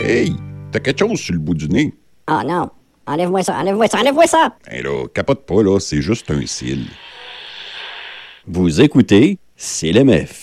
Hey, t'as quelque chose sur le bout du nez. Oh non. Enlève-moi ça, enlève-moi ça, enlève-moi ça! Hey là, capote pas, là, c'est juste un cil. Vous écoutez CLMF.